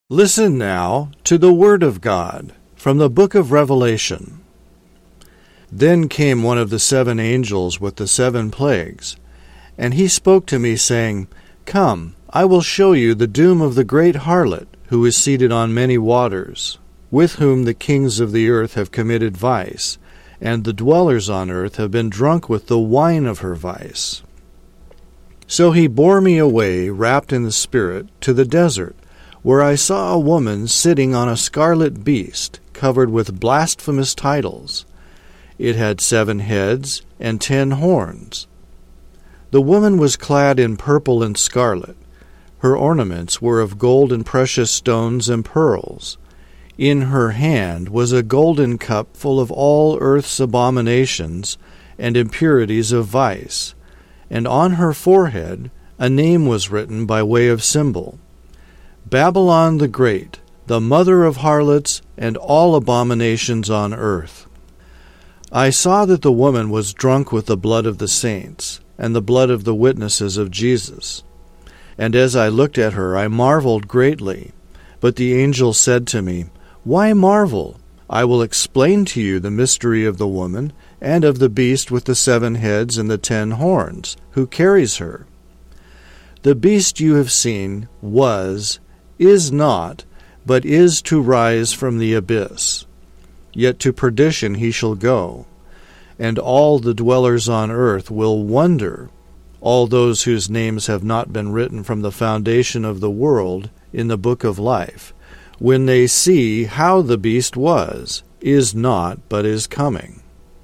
Listen now to the Word of God from the book of Revelation. Then came one of the 7 angels with the 7 plagues, and he spoke to me, saying, Come, I will show you the doom of the great harlot, who is seated on many waters, with whom the kings of the earth have committed vice, and the dwellers on earth have been drunk with the wine of her vice. So he bore me away, wrapped in the Spirit, to the desert, where I saw a woman sitting on a scarlet beast, covered with blasphemous titles. It had 7 heads and 10 horns. The woman was clad in purple and scarlet. Her ornaments were of gold and precious stones and pearls. In her hand was a golden cup full of all earth's abominations and impurities of vice, and on her forehead a name was written by way of symbol: Babylon the Great, the mother of harlots and all abominations on earth. I saw that the woman was drunk with the blood of the saints, and the blood of the witnesses of Jesus. And as I looked at her, I marveled greatly. But the angel said to me, Why marvel? I will explain to you the mystery of the woman, and of the beast with the 7 heads and the 10 horns, who carries her. The beast you have seen is not, but is to rise from the abyss. Yet to perdition he shall go, and all the dwellers on earth will wonder, all those whose names have not been written from the foundation of the world in the book of life, when they see how the beast is not, but is coming.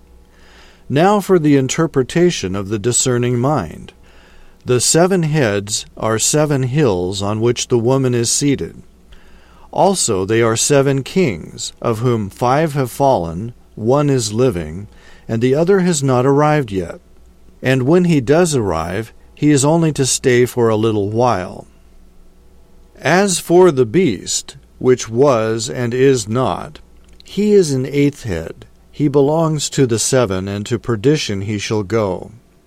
Now for the interpretation of the discerning mind. The 7 heads are 7 hills on which the woman is seated. Also they are 7 kings, of whom 5 have fallen, 1 is living, and the other has not arrived yet. And when he does arrive, he is only to stay for a little while. As for the beast, which was and is not, he is an 8th head. He belongs to the 7, and to perdition he shall go.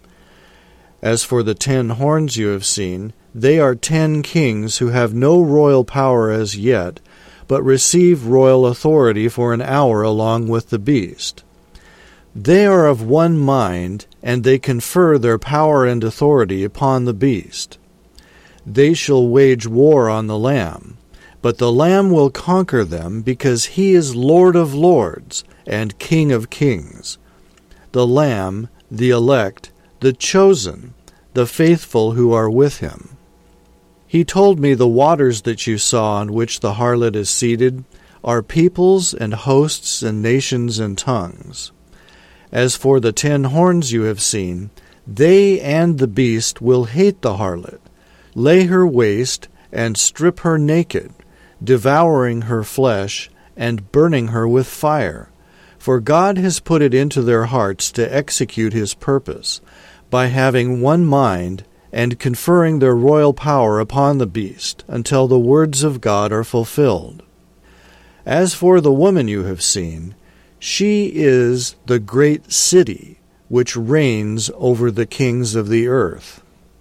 As for the 10 horns you have seen, they are 10 kings who have no royal power as yet, but receive royal authority for an hour along with the beast. They are of one mind, and they confer their power and authority upon the beast. They shall wage war on the Lamb, but the Lamb will conquer them, because he is Lord of lords and King of kings. The Lamb, the elect, the chosen, the faithful who are with him. He told me the waters that you saw on which the harlot is seated are peoples and hosts and nations and tongues. As for the 10 horns you have seen, they and the beast will hate the harlot, lay her waste, and strip her naked, devouring her flesh, and burning her with fire. For God has put it into their hearts to execute his purpose, by having one mind, and conferring their royal power upon the beast, until the words of God are fulfilled. As for the woman you have seen, she is the great city, which reigns over the kings of the earth.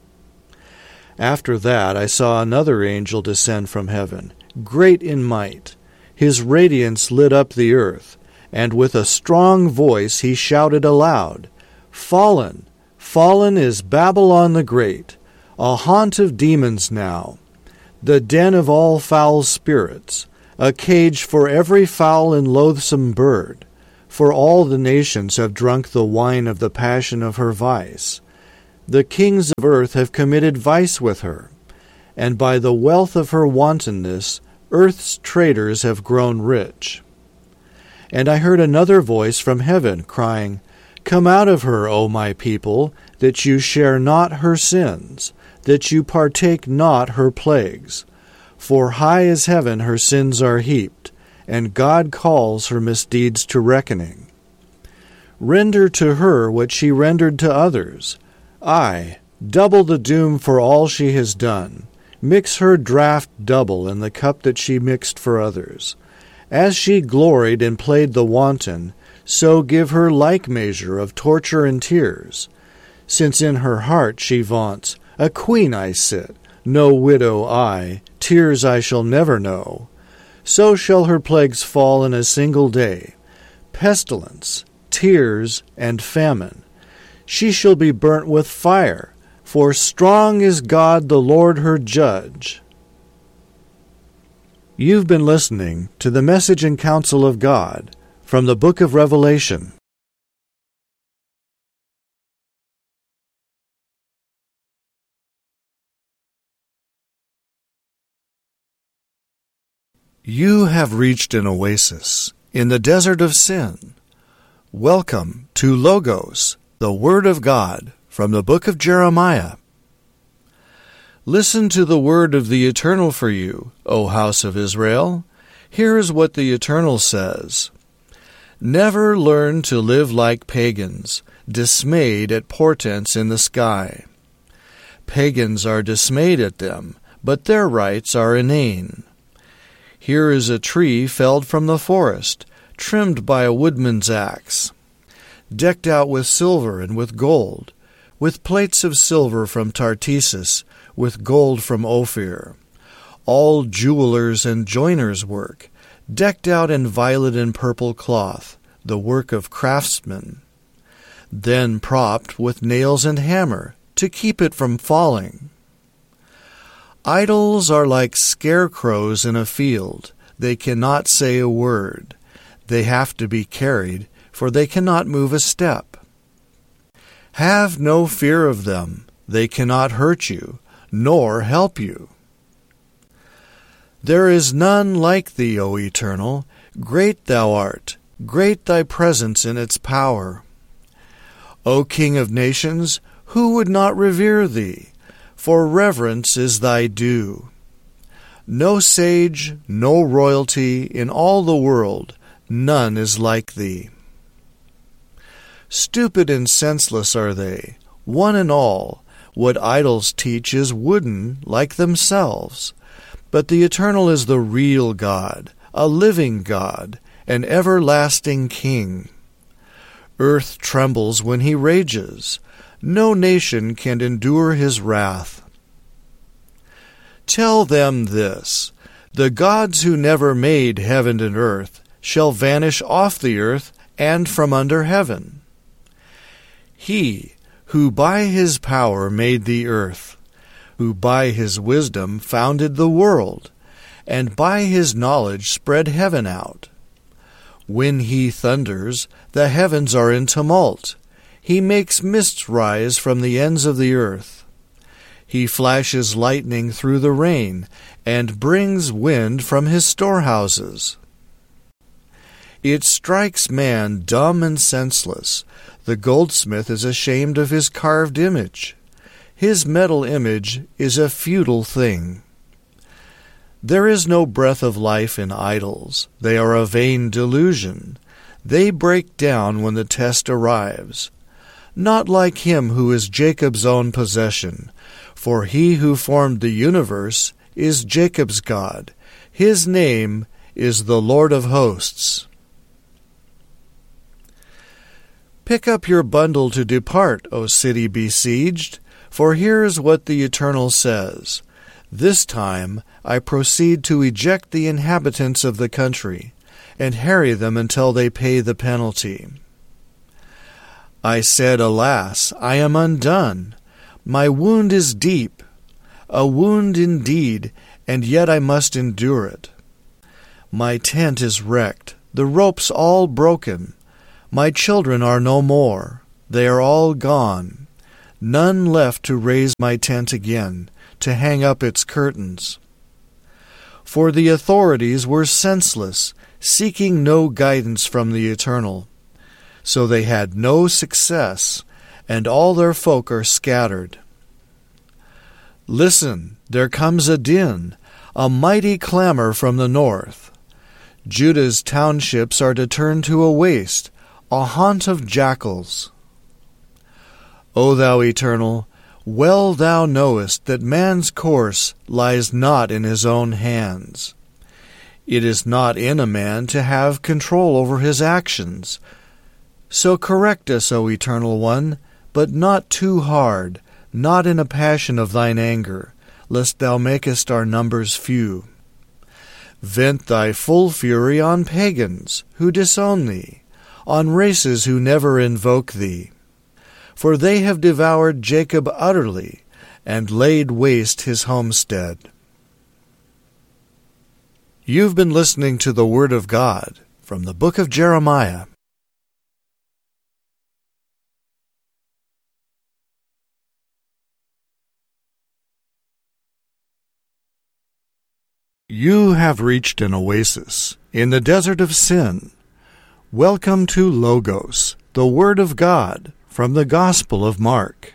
After that I saw another angel descend from heaven, great in might. His radiance lit up the earth, and with a strong voice he shouted aloud, Fallen, fallen is Babylon the Great, a haunt of demons now, the den of all foul spirits, a cage for every foul and loathsome bird. For all the nations have drunk the wine of the passion of her vice. The kings of earth have committed vice with her, and by the wealth of her wantonness earth's traders have grown rich. And I heard another voice from heaven, crying, Come out of her, O my people, that you share not her sins, that you partake not her plagues. For high as heaven her sins are heaped, and God calls her misdeeds to reckoning. Render to her what she rendered to others. Aye, double the doom for all she has done. Mix her draught double in the cup that she mixed for others. As she gloried and played the wanton, so give her like measure of torture and tears. Since in her heart she vaunts, A queen I sit, no widow I, tears I shall never know. So shall her plagues fall in a single day, pestilence, tears, and famine. She shall be burnt with fire, for strong is God the Lord her judge. You've been listening to the Message and Counsel of God from the Book of Revelation. You have reached an oasis in the desert of sin. Welcome to Logos, the Word of God, from the book of Jeremiah. Listen to the word of the Eternal for you, O house of Israel. Here is what the Eternal says. Never learn to live like pagans, dismayed at portents in the sky. Pagans are dismayed at them, but their rites are inane. Here is a tree felled from the forest, trimmed by a woodman's axe, decked out with silver and with gold, with plates of silver from Tartessus, with gold from Ophir, all jewelers' and joiners' work, decked out in violet and purple cloth, the work of craftsmen, then propped with nails and hammer, to keep it from falling. Idols are like scarecrows in a field. They cannot say a word. They have to be carried, for they cannot move a step. Have no fear of them. They cannot hurt you, nor help you. There is none like thee, O Eternal. Great thou art, great thy presence in its power. O King of nations, who would not revere thee? For reverence is thy due. No sage, no royalty in all the world, none is like thee. Stupid and senseless are they, one and all. What idols teach is wooden, like themselves. But the Eternal is the real God, a living God, an everlasting King. Earth trembles when he rages. No nation can endure his wrath. Tell them this, the gods who never made heaven and earth shall vanish off the earth and from under heaven. He who by his power made the earth, who by his wisdom founded the world, and by his knowledge spread heaven out. When he thunders, the heavens are in tumult. He makes mists rise from the ends of the earth. He flashes lightning through the rain, and brings wind from his storehouses. It strikes man dumb and senseless. The goldsmith is ashamed of his carved image. His metal image is a futile thing. There is no breath of life in idols. They are a vain delusion. They break down when the test arrives. Not like him who is Jacob's own possession, for he who formed the universe is Jacob's God. His name is the Lord of hosts. Pick up your bundle to depart, O city besieged, for here is what the Eternal says. This time I proceed to eject the inhabitants of the country, and harry them until they pay the penalty. I said, Alas, I am undone. My wound is deep, a wound indeed, and yet I must endure it. My tent is wrecked, the ropes all broken. My children are no more, they are all gone. None left to raise my tent again, to hang up its curtains. For the authorities were senseless, seeking no guidance from the Eternal. So they had no success, and all their folk are scattered. Listen, there comes a din, a mighty clamor from the north. Judah's townships are to turn to a waste, a haunt of jackals. O thou Eternal, well thou knowest that man's course lies not in his own hands. It is not in a man to have control over his actions. So correct us, O Eternal One, but not too hard, not in a passion of thine anger, lest thou makest our numbers few. Vent thy full fury on pagans who disown thee, on races who never invoke thee. For they have devoured Jacob utterly, and laid waste his homestead. You've been listening to the Word of God from the book of Jeremiah. You have reached an oasis in the desert of sin. Welcome to Logos, the Word of God, from the Gospel of Mark.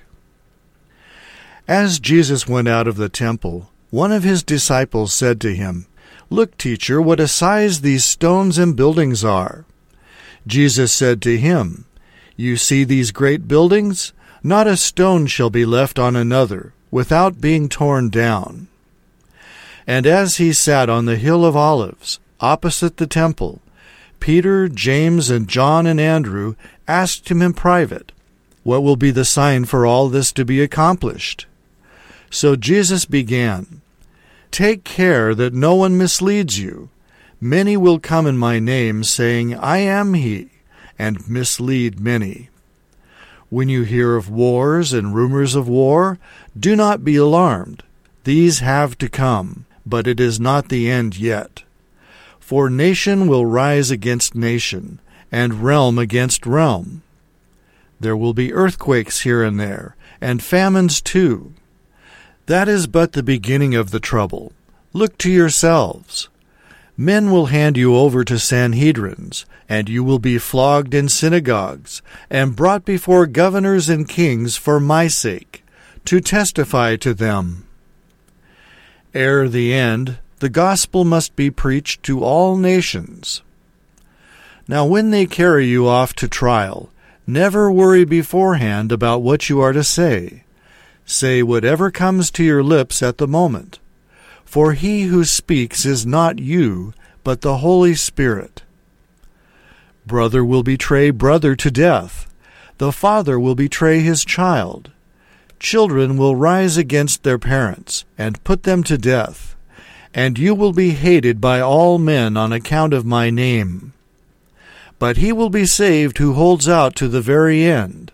As Jesus went out of the temple, one of his disciples said to him, "Look, teacher, what a size these stones and buildings are." Jesus said to him, "You see these great buildings? Not a stone shall be left on another, without being torn down." And as he sat on the hill of Olives, opposite the temple, Peter, James, and John, and Andrew asked him in private, "What will be the sign for all this to be accomplished?" So Jesus began, "Take care that no one misleads you. Many will come in my name, saying, 'I am he,' and mislead many. When you hear of wars and rumors of war, do not be alarmed. These have to come, but it is not the end yet. For nation will rise against nation, and realm against realm. There will be earthquakes here and there, and famines too. That is but the beginning of the trouble. Look to yourselves. Men will hand you over to Sanhedrins, and you will be flogged in synagogues, and brought before governors and kings for my sake, to testify to them. Ere the end, the gospel must be preached to all nations. Now when they carry you off to trial, never worry beforehand about what you are to say. Say whatever comes to your lips at the moment. For he who speaks is not you, but the Holy Spirit. Brother will betray brother to death. The father will betray his child. Children will rise against their parents, and put them to death. And you will be hated by all men on account of my name. But he will be saved who holds out to the very end.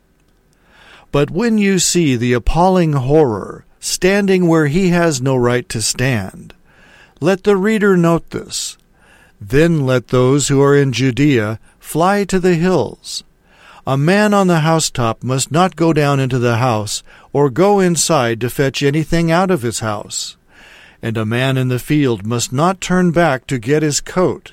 But when you see the appalling horror standing where he has no right to stand, let the reader note this. Then let those who are in Judea fly to the hills. A man on the housetop must not go down into the house, or go inside to fetch anything out of his house. And a man in the field must not turn back to get his coat.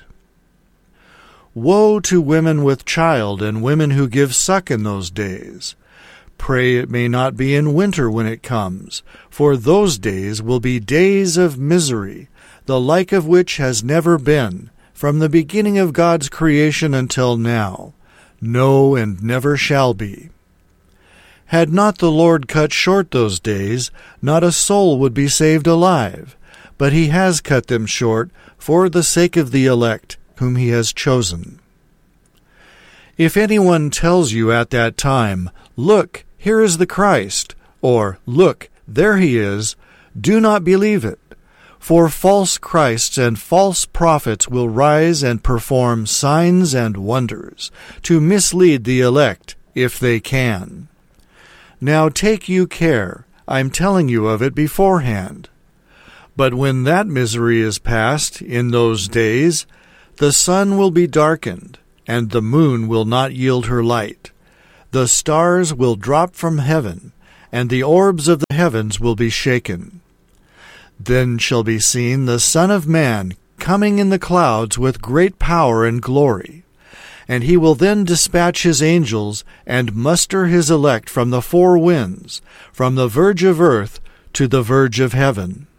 Woe to women with child and women who give suck in those days. Pray it may not be in winter when it comes, for those days will be days of misery, the like of which has never been, from the beginning of God's creation until now, no, and never shall be. Had not the Lord cut short those days, not a soul would be saved alive, but he has cut them short for the sake of the elect, whom he has chosen. If anyone tells you at that time, 'Look, here is the Christ,' or 'Look, there he is,' do not believe it. For false Christs and false prophets will rise and perform signs and wonders, to mislead the elect, if they can. Now take you care, I'm telling you of it beforehand. But when that misery is past, in those days, the sun will be darkened, and the moon will not yield her light. The stars will drop from heaven, and the orbs of the heavens will be shaken. Then shall be seen the Son of Man coming in the clouds with great power and glory. And he will then dispatch his angels, and muster his elect from the four winds, from the verge of earth to the verge of heaven.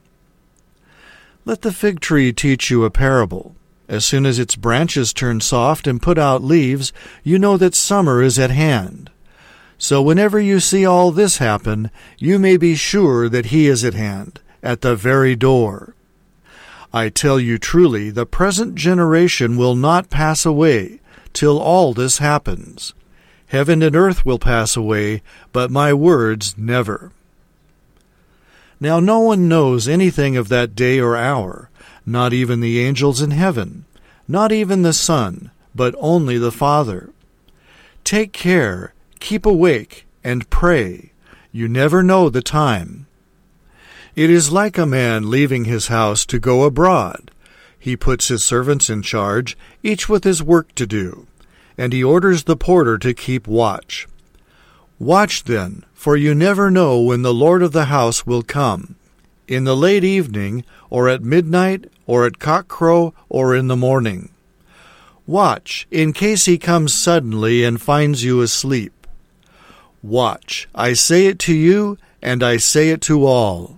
Let the fig tree teach you a parable. As soon as its branches turn soft and put out leaves, you know that summer is at hand. So whenever you see all this happen, you may be sure that he is at hand, at the very door. I tell you truly, the present generation will not pass away till all this happens. Heaven and earth will pass away, but my words never. Now no one knows anything of that day or hour, not even the angels in heaven, not even the Son, but only the Father. Take care, keep awake, and pray. You never know the time. It is like a man leaving his house to go abroad. He puts his servants in charge, each with his work to do, and he orders the porter to keep watch. Watch then, for you never know when the Lord of the house will come, in the late evening, or at midnight, or at cockcrow, or in the morning. Watch, in case he comes suddenly and finds you asleep. Watch, I say it to you, and I say it to all.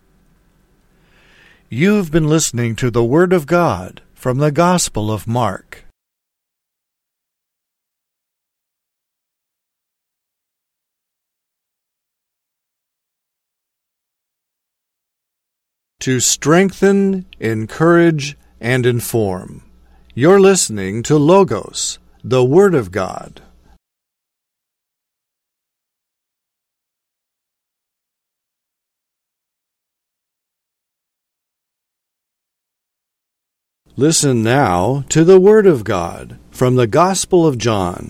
You've been listening to the Word of God from the Gospel of Mark. To strengthen, encourage, and inform. You're listening to Logos, the Word of God. Listen now to the Word of God from the Gospel of John.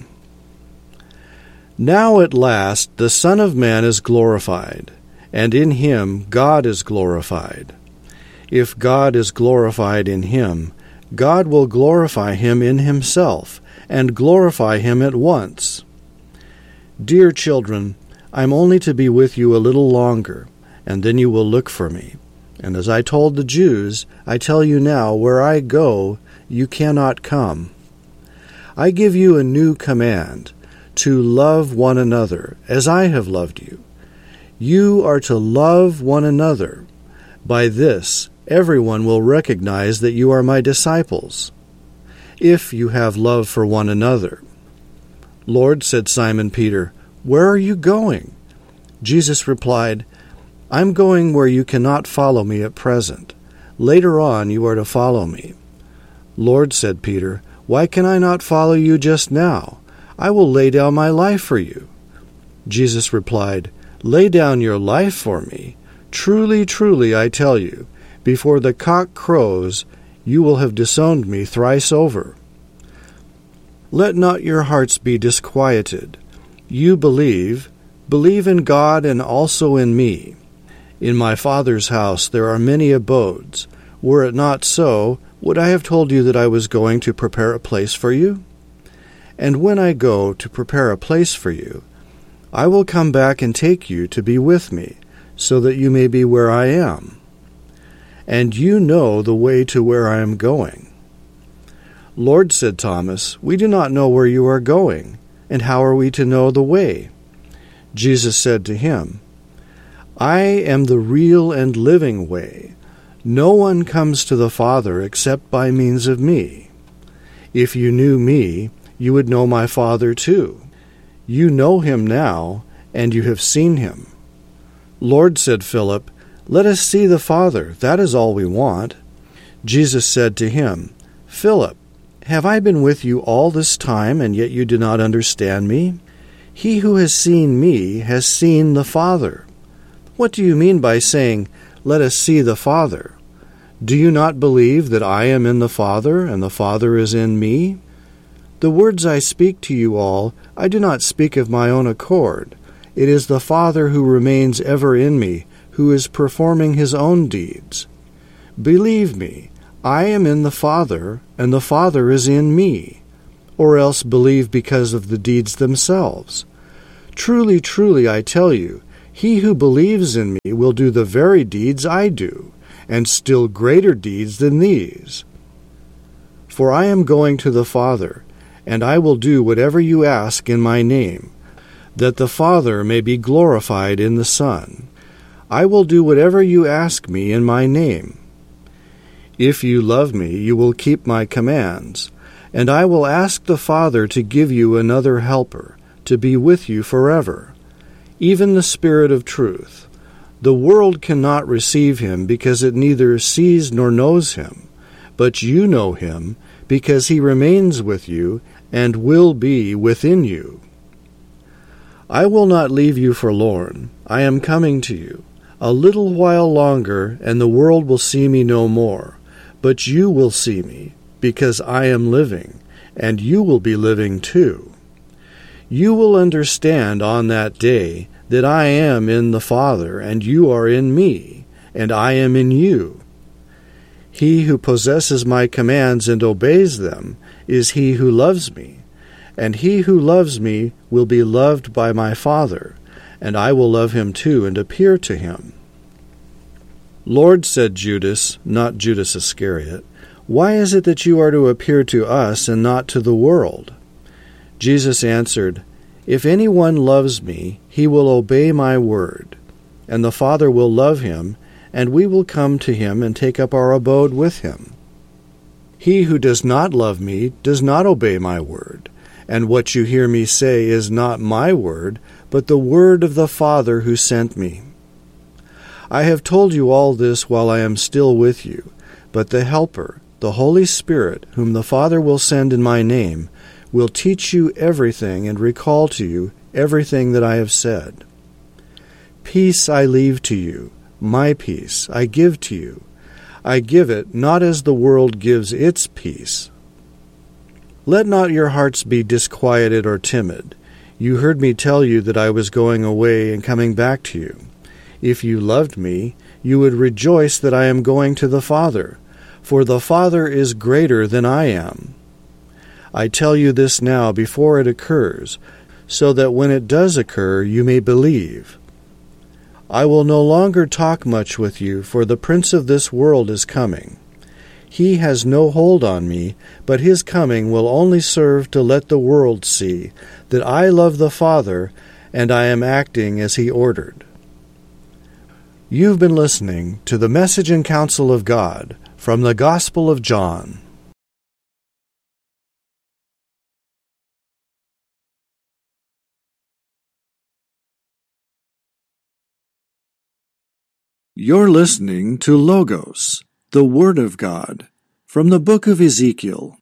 Now at last the Son of Man is glorified, and in him God is glorified. If God is glorified in him, God will glorify him in himself, and glorify him at once. Dear children, I'm only to be with you a little longer, and then you will look for me. And as I told the Jews, I tell you now, where I go, you cannot come. I give you a new command, to love one another, as I have loved you. You are to love one another. By this, everyone will recognize that you are my disciples, if you have love for one another. Lord, said Simon Peter, where are you going? Jesus replied, I'm going where you cannot follow me at present. Later on you are to follow me. Lord, said Peter, why can I not follow you just now? I will lay down my life for you. Jesus replied, Lay down your life for me. Truly, truly, I tell you, before the cock crows, you will have disowned me thrice over. Let not your hearts be disquieted. You believe in God and also in me. In my Father's house there are many abodes. Were it not so, would I have told you that I was going to prepare a place for you? And when I go to prepare a place for you, I will come back and take you to be with me, so that you may be where I am. And you know the way to where I am going. Lord, said Thomas, we do not know where you are going, and how are we to know the way? Jesus said to him, I am the real and living way. No one comes to the Father except by means of me. If you knew me, you would know my Father too. You know him now, and you have seen him. Lord, said Philip, let us see the Father. That is all we want. Jesus said to him, Philip, have I been with you all this time, and yet you do not understand me? He who has seen me has seen the Father. What do you mean by saying, let us see the Father? Do you not believe that I am in the Father, and the Father is in me? The words I speak to you all, I do not speak of my own accord. It is the Father who remains ever in me, who is performing his own deeds. Believe me, I am in the Father, and the Father is in me. Or else believe because of the deeds themselves. Truly, truly, I tell you, he who believes in me will do the very deeds I do, and still greater deeds than these. For I am going to the Father, and I will do whatever you ask in my name, that the Father may be glorified in the Son. I will do whatever you ask me in my name. If you love me, you will keep my commands, and I will ask the Father to give you another helper, to be with you forever, even the Spirit of truth. The world cannot receive him because it neither sees nor knows him, but you know him because he remains with you and will be within you. I will not leave you forlorn. I am coming to you. A little while longer, and the world will see me no more. But you will see me, because I am living, and you will be living too. You will understand on that day that I am in the Father, and you are in me, and I am in you. He who possesses my commands and obeys them is he who loves me, and he who loves me will be loved by my Father, and I will love him too and appear to him. Lord, said Judas, not Judas Iscariot, why is it that you are to appear to us and not to the world? Jesus answered, If anyone loves me, he will obey my word, and the Father will love him, and we will come to him and take up our abode with him. He who does not love me does not obey my word, and what you hear me say is not my word, but the word of the Father who sent me. I have told you all this while I am still with you, but the Helper, the Holy Spirit, whom the Father will send in my name, will teach you everything and recall to you everything that I have said. Peace I leave to you, my peace I give to you. I give it not as the world gives its peace. Let not your hearts be disquieted or timid. You heard me tell you that I was going away and coming back to you. If you loved me, you would rejoice that I am going to the Father, for the Father is greater than I am. I tell you this now before it occurs, so that when it does occur you may believe. I will no longer talk much with you, for the prince of this world is coming. He has no hold on me, but his coming will only serve to let the world see that I love the Father, and I am acting as he ordered. You've been listening to the Message and Counsel of God from the Gospel of John. You're listening to Logos, the Word of God, from the book of Ezekiel.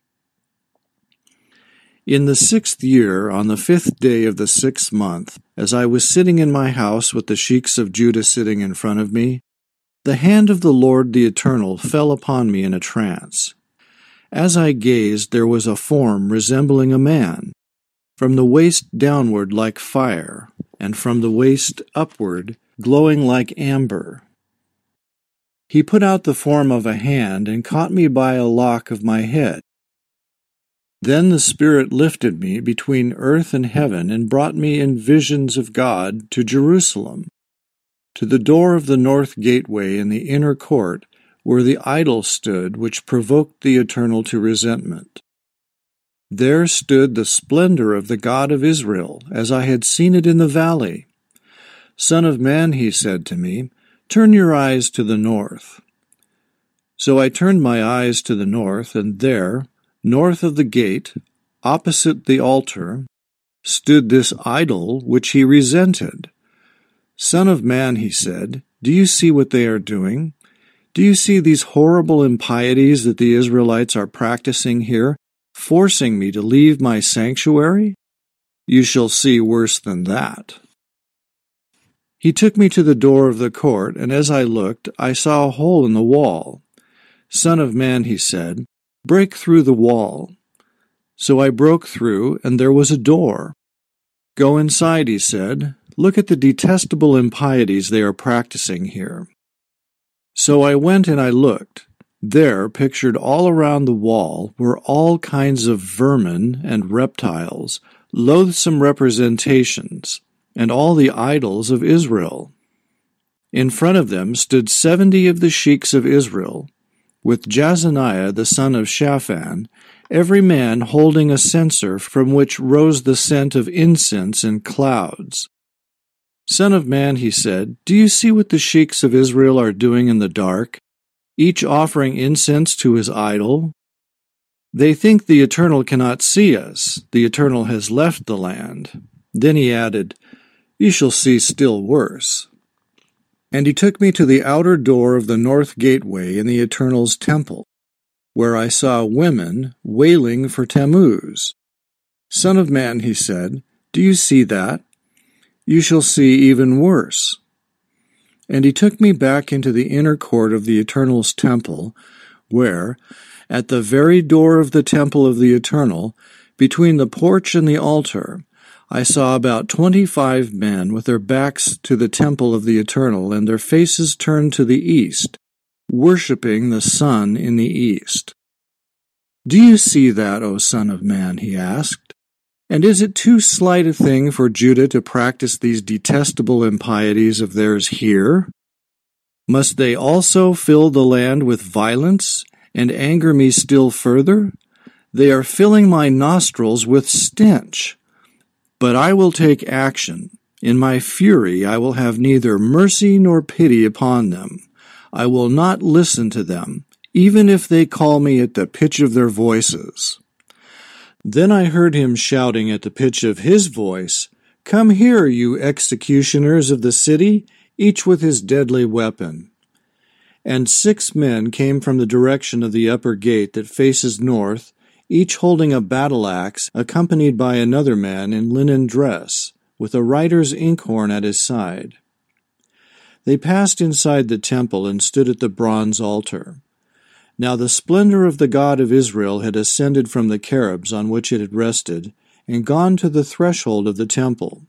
In the 6th year, on the 5th day of the 6th month, as I was sitting in my house with the sheiks of Judah sitting in front of me, the hand of the Lord the Eternal fell upon me in a trance. As I gazed, there was a form resembling a man, from the waist downward like fire, and from the waist upward glowing like amber. He put out the form of a hand and caught me by a lock of my head. Then the Spirit lifted me between earth and heaven and brought me in visions of God to Jerusalem, to the door of the north gateway in the inner court, where the idol stood which provoked the Eternal to resentment. There stood the splendor of the God of Israel, as I had seen it in the valley. Son of man, he said to me, turn your eyes to the north. So I turned my eyes to the north, and there, north of the gate, opposite the altar, stood this idol which he resented. Son of man, he said, do you see what they are doing? Do you see these horrible impieties that the Israelites are practicing here, forcing me to leave my sanctuary? You shall see worse than that. He took me to the door of the court, and as I looked, I saw a hole in the wall. Son of man, he said, break through the wall. So I broke through, and there was a door. Go inside, he said. Look at the detestable impieties they are practicing here. So I went and I looked. There, pictured all around the wall, were all kinds of vermin and reptiles, loathsome representations, and all the idols of Israel. In front of them stood 70 of the sheiks of Israel, with Jazaniah the son of Shaphan, every man holding a censer from which rose the scent of incense in clouds. Son of man, he said, do you see what the sheiks of Israel are doing in the dark, each offering incense to his idol? They think the Eternal cannot see us. The Eternal has left the land. Then he added, you shall see still worse. And he took me to the outer door of the north gateway in the Eternal's temple, where I saw women wailing for Tammuz. Son of man, he said, do you see that? You shall see even worse. And he took me back into the inner court of the Eternal's temple, where, at the very door of the temple of the Eternal, between the porch and the altar, I saw about 25 men with their backs to the temple of the Eternal and their faces turned to the east, worshipping the sun in the east. "Do you see that, O Son of Man?" he asked. "And is it too slight a thing for Judah to practice these detestable impieties of theirs here? Must they also fill the land with violence and anger me still further? They are filling my nostrils with stench. But I will take action. In my fury I will have neither mercy nor pity upon them. I will not listen to them, even if they call me at the pitch of their voices." Then I heard him shouting at the pitch of his voice, "Come here, you executioners of the city, each with his deadly weapon." And 6 men came from the direction of the upper gate that faces north, each holding a battle axe, accompanied by another man in linen dress, with a writer's inkhorn at his side. They passed inside the temple and stood at the bronze altar. Now the splendor of the God of Israel had ascended from the cherubs on which it had rested, and gone to the threshold of the temple.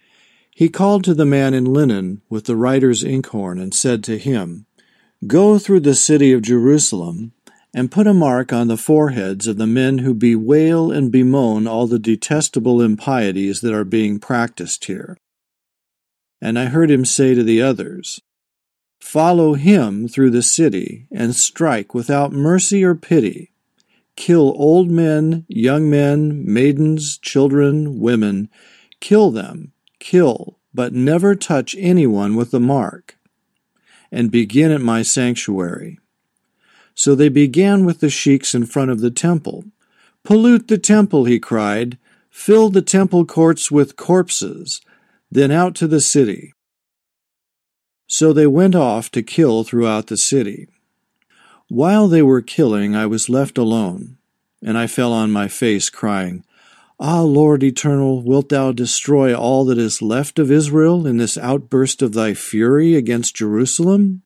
He called to the man in linen with the writer's inkhorn, and said to him, "Go through the city of Jerusalem, and put a mark on the foreheads of the men who bewail and bemoan all the detestable impieties that are being practiced here." And I heard him say to the others, "Follow him through the city, and strike without mercy or pity. Kill old men, young men, maidens, children, women. Kill them, kill, but never touch anyone with the mark. And begin at my sanctuary." So they began with the sheiks in front of the temple. "Pollute the temple," he cried. "Fill the temple courts with corpses. Then out to the city." So they went off to kill throughout the city. While they were killing, I was left alone, and I fell on my face, crying, "Ah, Lord Eternal, wilt thou destroy all that is left of Israel in this outburst of thy fury against Jerusalem?"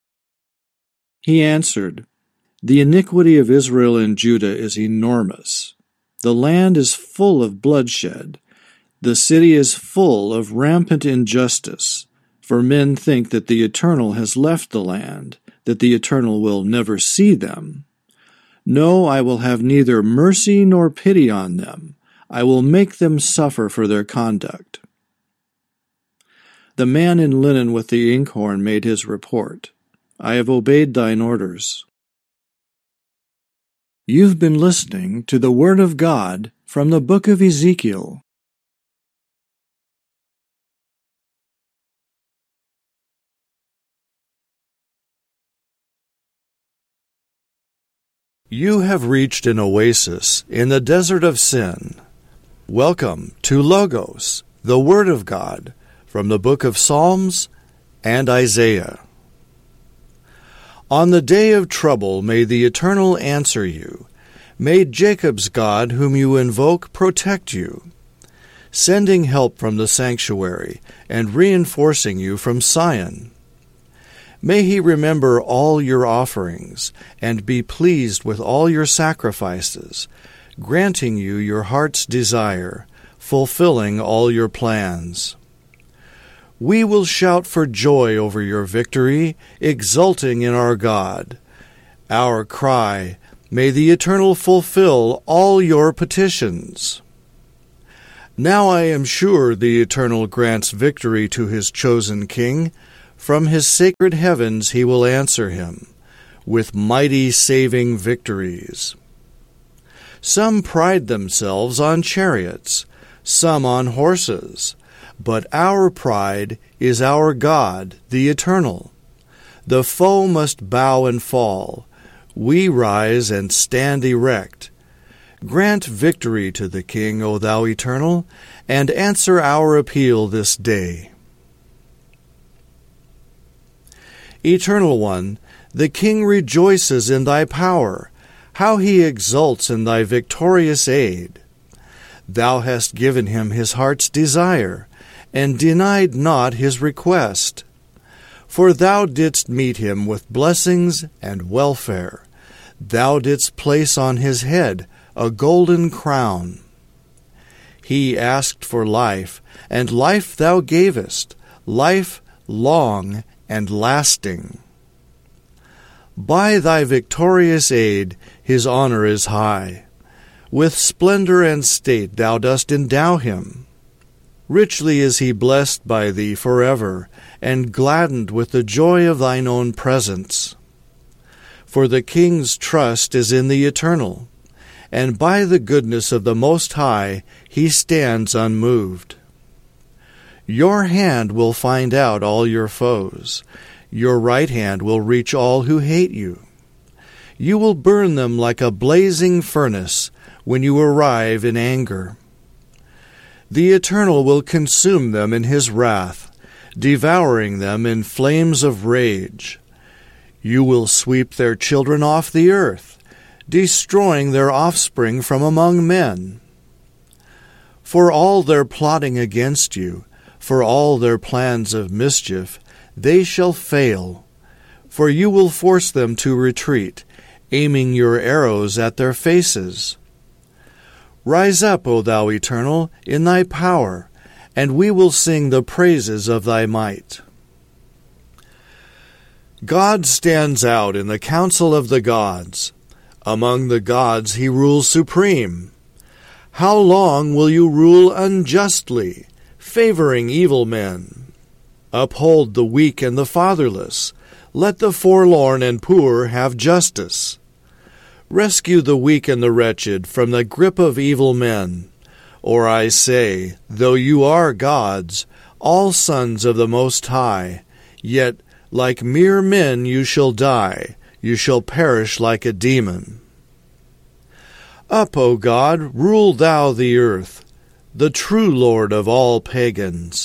He answered, "The iniquity of Israel and Judah is enormous. The land is full of bloodshed. The city is full of rampant injustice, for men think that the Eternal has left the land, that the Eternal will never see them. No, I will have neither mercy nor pity on them. I will make them suffer for their conduct." The man in linen with the inkhorn made his report. "I have obeyed thine orders." You've been listening to the Word of God from the book of Ezekiel. You have reached an oasis in the desert of sin. Welcome to Logos, the Word of God, from the book of Psalms and Isaiah. On the day of trouble may the Eternal answer you. May Jacob's God, whom you invoke, protect you, sending help from the sanctuary and reinforcing you from Sion. May he remember all your offerings and be pleased with all your sacrifices, granting you your heart's desire, fulfilling all your plans. We will shout for joy over your victory, exulting in our God. Our cry, may the Eternal fulfill all your petitions. Now I am sure the Eternal grants victory to his chosen king. From his sacred heavens he will answer him with mighty saving victories. Some pride themselves on chariots, some on horses, but our pride is our God, the Eternal. The foe must bow and fall. We rise and stand erect. Grant victory to the King, O thou Eternal, and answer our appeal this day. Eternal One, the King rejoices in thy power. How he exults in thy victorious aid. Thou hast given him his heart's desire, and denied not his request. For thou didst meet him with blessings and welfare. Thou didst place on his head a golden crown. He asked for life, and life thou gavest, life long and lasting. By thy victorious aid his honor is high. With splendor and state thou dost endow him. Richly is he blessed by thee forever, and gladdened with the joy of thine own presence. For the king's trust is in the eternal, and by the goodness of the Most High he stands unmoved. Your hand will find out all your foes. Your right hand will reach all who hate you. You will burn them like a blazing furnace when you arrive in anger. The Eternal will consume them in his wrath, devouring them in flames of rage. You will sweep their children off the earth, destroying their offspring from among men. For all their plotting against you, for all their plans of mischief, they shall fail. For you will force them to retreat, aiming your arrows at their faces. Rise up, O thou Eternal, in thy power, and we will sing the praises of thy might. God stands out in the council of the gods. Among the gods he rules supreme. How long will you rule unjustly, favoring evil men? Uphold the weak and the fatherless. Let the forlorn and poor have justice. Rescue the weak and the wretched from the grip of evil men. Or I say, though you are gods, all sons of the Most High, yet like mere men you shall die, you shall perish like a demon. Up, O God, rule thou the earth, the true Lord of all pagans.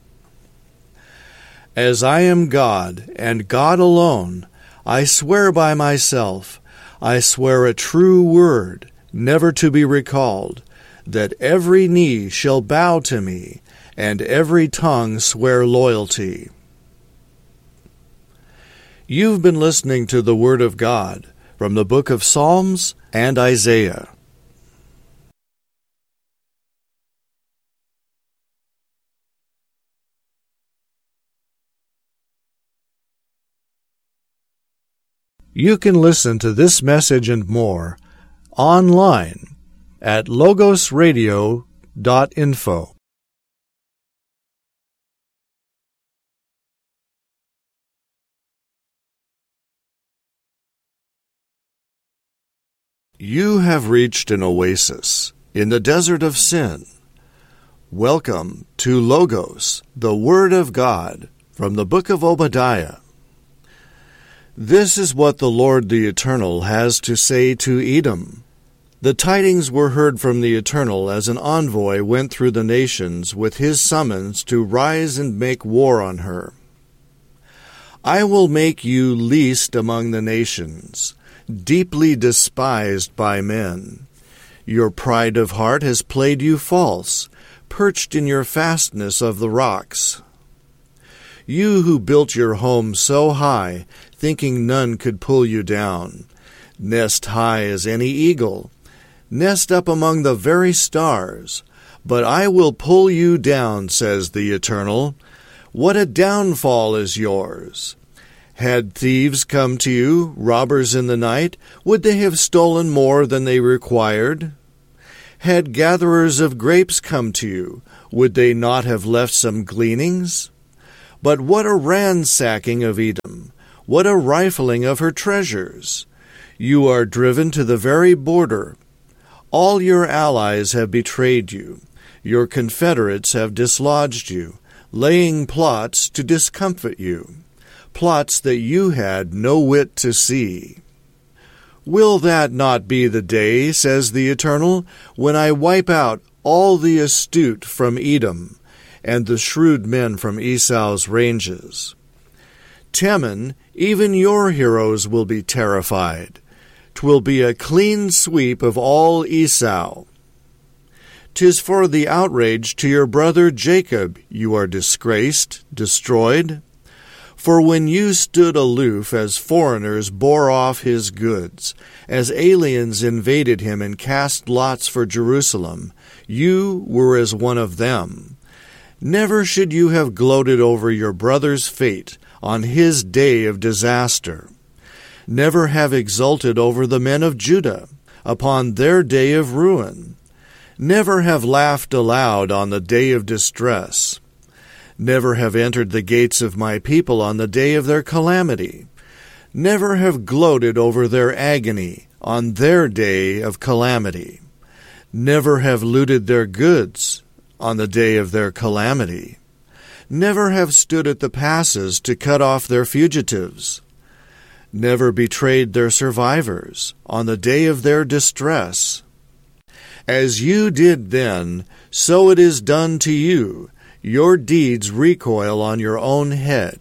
As I am God, and God alone, I swear by myself, I swear a true word, never to be recalled, that every knee shall bow to me, and every tongue swear loyalty. You've been listening to the Word of God from the book of Psalms and Isaiah. You can listen to this message and more online at logosradio.info. You have reached an oasis in the desert of sin. Welcome to Logos, the Word of God, from the book of Obadiah. This is what the Lord the Eternal has to say to Edom. The tidings were heard from the Eternal as an envoy went through the nations with his summons to rise and make war on her. I will make you least among the nations, deeply despised by men. Your pride of heart has played you false, perched in your fastness of the rocks. You who built your home so high, thinking none could pull you down. Nest high as any eagle, nest up among the very stars. But I will pull you down, says the Eternal. What a downfall is yours! Had thieves come to you, robbers in the night, would they have stolen more than they required? Had gatherers of grapes come to you, would they not have left some gleanings? But what a ransacking of Edom! What a rifling of her treasures! You are driven to the very border. All your allies have betrayed you. Your confederates have dislodged you, laying plots to discomfit you, plots that you had no wit to see. Will that not be the day, says the Eternal, when I wipe out all the astute from Edom, and the shrewd men from Esau's ranges? Teman, even your heroes will be terrified. 'Twill be a clean sweep of all Esau. 'Tis for the outrage to your brother Jacob you are disgraced, destroyed. For when you stood aloof as foreigners bore off his goods, as aliens invaded him and cast lots for Jerusalem, you were as one of them. Never should you have gloated over your brother's fate on his day of disaster. Never have exulted over the men of Judah upon their day of ruin. Never have laughed aloud on the day of distress. Never have entered the gates of my people on the day of their calamity. Never have gloated over their agony on their day of calamity. Never have looted their goods on the day of their calamity. Never have stood at the passes to cut off their fugitives. Never betrayed their survivors on the day of their distress. As you did then, so it is done to you. Your deeds recoil on your own head.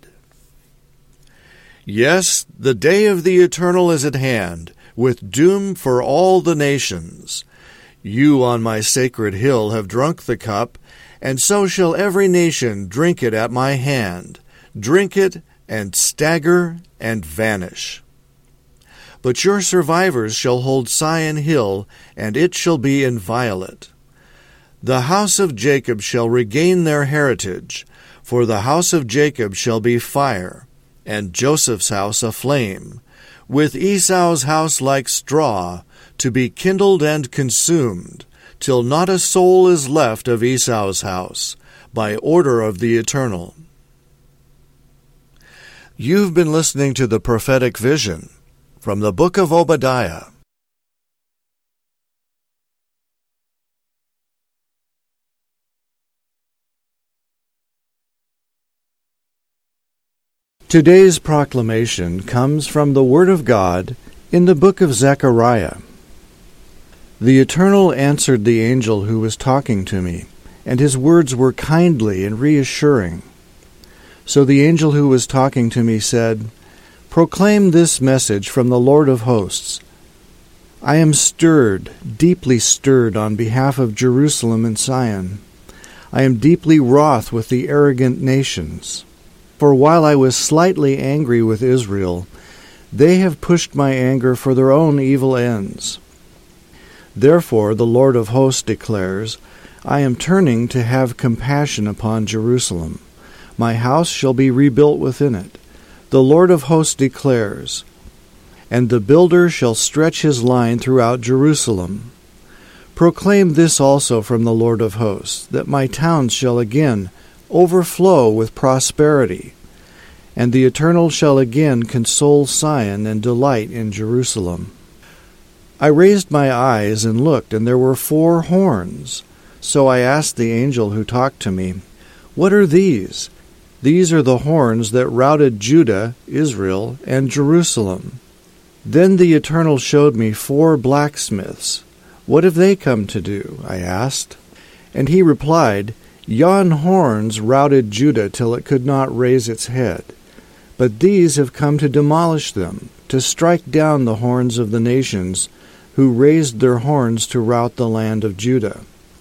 Yes, the day of the Eternal is at hand, with doom for all the nations. You on my sacred hill have drunk the cup, and so shall every nation drink it at my hand. Drink it, and stagger, and vanish. But your survivors shall hold Sion hill, and it shall be inviolate. The house of Jacob shall regain their heritage, for the house of Jacob shall be fire, and Joseph's house a flame, with Esau's house like straw, to be kindled and consumed, till not a soul is left of Esau's house, by order of the Eternal. You've been listening to the prophetic vision from the book of Obadiah. Today's proclamation comes from the Word of God in the book of Zechariah. The Eternal answered the angel who was talking to me, and his words were kindly and reassuring. So the angel who was talking to me said, "Proclaim this message from the Lord of hosts. I am stirred, deeply stirred on behalf of Jerusalem and Sion. I am deeply wroth with the arrogant nations. For while I was slightly angry with Israel, they have pushed my anger for their own evil ends. Therefore the Lord of hosts declares, I am turning to have compassion upon Jerusalem. My house shall be rebuilt within it. The Lord of hosts declares, and the builder shall stretch his line throughout Jerusalem. Proclaim this also from the Lord of hosts, that my towns shall again overflow with prosperity, and the Eternal shall again console Sion and delight in Jerusalem. I raised my eyes and looked, and there were 4 horns. So I asked the angel who talked to me, What are these? These are the horns that routed Judah, Israel, and Jerusalem. Then the Eternal showed me 4 blacksmiths. What have they come to do? I asked. And he replied, Yon horns routed Judah till it could not raise its head. But these have come to demolish them, to strike down the horns of the nations who raised their horns to rout the land of Judah.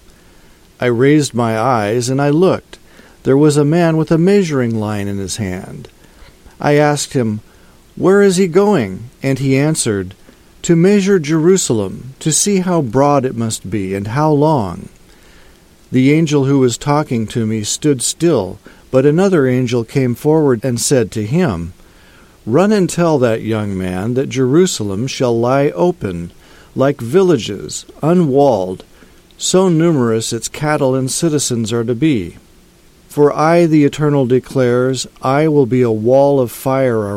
I raised my eyes, and I looked. There was a man with a measuring line in his hand. I asked him, Where is he going? And he answered, To measure Jerusalem, to see how broad it must be, and how long. The angel who was talking to me stood still, but another angel came forward and said to him, Run and tell that young man that Jerusalem shall lie open, like villages, unwalled, so numerous its cattle and citizens are to be. For I, the Eternal, declares, I will be a wall of fire